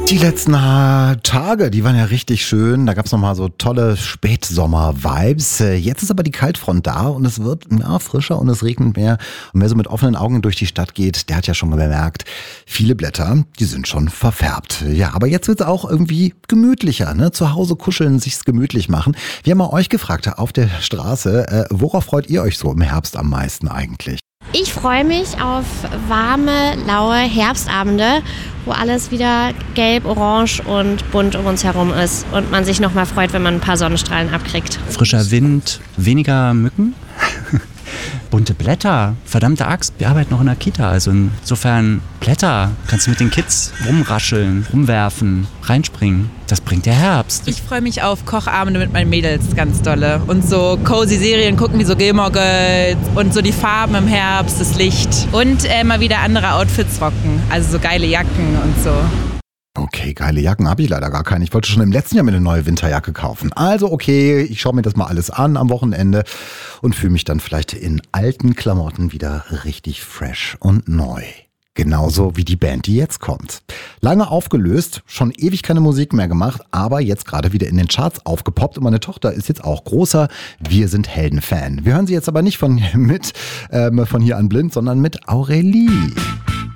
Die letzten Tage, die waren ja richtig schön. Da gab es nochmal so tolle Spätsommer-Vibes. Jetzt ist aber die Kaltfront da und es wird frischer und es regnet mehr. Und wer so mit offenen Augen durch die Stadt geht, der hat ja schon bemerkt, viele Blätter, die sind schon verfärbt. Ja, aber jetzt wird es auch irgendwie gemütlicher. Ne? Zu Hause kuscheln, sich's gemütlich machen. Wir haben mal euch gefragt auf der Straße, worauf freut ihr euch so im Herbst am meisten eigentlich? Ich freue mich auf warme, laue Herbstabende, wo alles wieder gelb, orange und bunt um uns herum ist und man sich nochmal freut, wenn man ein paar Sonnenstrahlen abkriegt. Frischer Wind, weniger Mücken, bunte Blätter, verdammte Axt, wir arbeiten noch in der Kita, also insofern Blätter, kannst du mit den Kids rumrascheln, rumwerfen, reinspringen, das bringt der Herbst. Ich freue mich auf Kochabende mit meinen Mädels ganz dolle und so cozy Serien gucken wie so Gilmore Girls und so die Farben im Herbst, das Licht und mal wieder andere Outfits rocken, also so geile Jacken und so. Okay, geile Jacken habe ich leider gar keine. Ich wollte schon im letzten Jahr mir eine neue Winterjacke kaufen. Also okay, ich schaue mir das mal alles an am Wochenende und fühle mich dann vielleicht in alten Klamotten wieder richtig fresh und neu. Genauso wie die Band, die jetzt kommt. Lange aufgelöst, schon ewig keine Musik mehr gemacht, aber jetzt gerade wieder in den Charts aufgepoppt und meine Tochter ist jetzt auch großer Wir sind Helden-Fan. Wir hören sie jetzt aber nicht von hier an blind, sondern mit Aurelie.